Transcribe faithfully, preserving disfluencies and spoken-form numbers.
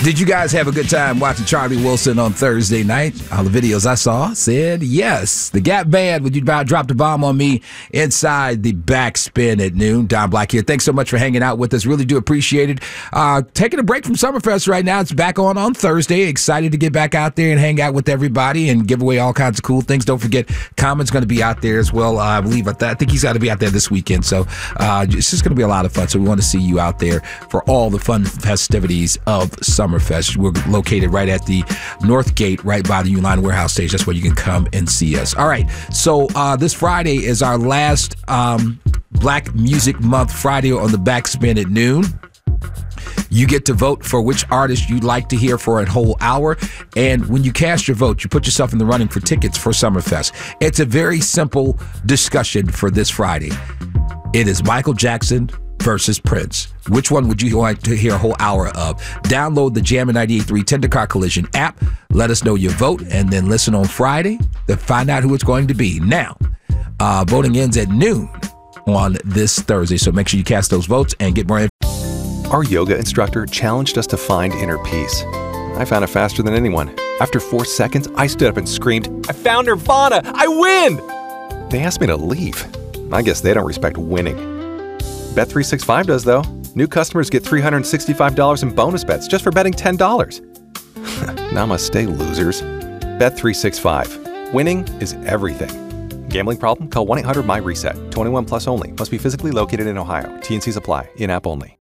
Did you guys have a good time watching Charlie Wilson on Thursday night? All the videos I saw said yes. The Gap Band, would you about drop the bomb on me inside the backspin at noon? Don Black here. Thanks so much for hanging out with us. Really do appreciate it. Uh, taking a break from Summerfest right now. It's back on on Thursday. Excited to get back out there and hang out with everybody and give away all kinds of cool things. Don't forget, Common's going to be out there as well. Uh, I believe I think he's got to be out there this weekend. So uh, it's just going to be a lot of fun. So we want to see you out there for all the fun festivities of Summerfest. We're located right at the North Gate, right by the Uline Warehouse stage. That's where you can come and see us. All right. So uh, this Friday is our last um, Black Music Month Friday on the Backspin at noon. You get to vote for which artist you'd like to hear for a whole hour. And when you cast your vote, you put yourself in the running for tickets for Summerfest. It's a very simple discussion for this Friday. It is Michael Jackson versus Prince. Which one would you like to hear a whole hour of? Download the Jammin' ninety-eight point three Tender Car Collision app. Let us know your vote, and then listen on Friday to find out who it's going to be. Now, uh, voting ends at noon on this Thursday, so make sure you cast those votes and get more information. Our yoga instructor challenged us to find inner peace. I found it faster than anyone. After four seconds, I stood up and screamed, "I found Nirvana! I win!" They asked me to leave. I guess they don't respect winning. Bet three sixty-five does, though. New customers get three hundred sixty-five dollars in bonus bets just for betting ten dollars. Namaste, losers. Bet three sixty-five. Winning is everything. Gambling problem? Call one eight hundred M Y RESET. twenty-one plus only. Must be physically located in Ohio. T and Cs apply. In-app only.